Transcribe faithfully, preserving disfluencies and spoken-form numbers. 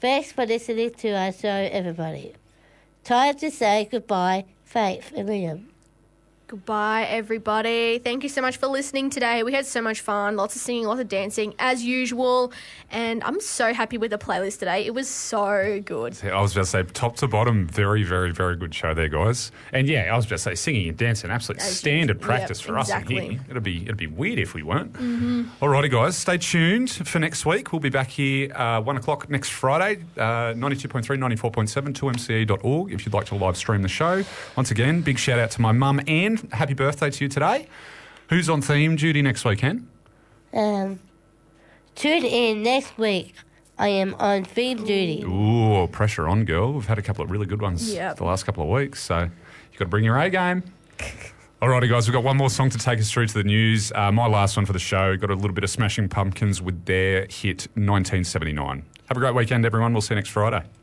Thanks for listening to our show, everybody. Time to say goodbye, Faith and Liam. Goodbye, everybody. Thank you so much for listening today. We had so much fun, lots of singing, lots of dancing, as usual. And I'm so happy with the playlist today. It was so good. I was about to say, top to bottom, very, very, very good show there, guys. And yeah, I was about to say, singing and dancing, absolute as standard you, practice yep, for exactly. us in here. It'd be, it'd be weird if we weren't. Mm-hmm. Alrighty, guys, stay tuned for next week. We'll be back here uh, one o'clock next Friday, uh, ninety-two point three, ninety-four point seven, two m c e dot org if you'd like to live stream the show. Once again, big shout out to my mum, Anne. Happy birthday to you today. Who's on theme duty next weekend? Um, tune in next week. I am on theme duty. Ooh, pressure on, girl. We've had a couple of really good ones yep. the last couple of weeks, so you've got to bring your A game. Alrighty, guys, we've got one more song to take us through to the news. Uh, my last one for the show. Got a little bit of Smashing Pumpkins with their hit nineteen seventy-nine. Have a great weekend, everyone. We'll see you next Friday.